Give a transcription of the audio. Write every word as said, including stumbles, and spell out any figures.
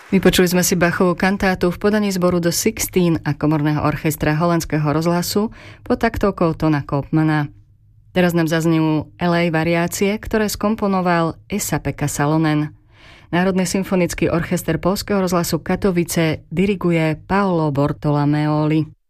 Vypočuli sme si Bachovú kantátu v podaní zboru The Sixteen a komorného orchestra holandského rozhlasu pod taktovkou Tona Koopmana. Teraz nám zaznejú el ej variácie, ktoré skomponoval Esa-Pekka Salonen. Národný symfonický orchester Poľského rozhlasu Katovice diriguje Paolo Bortolamoli.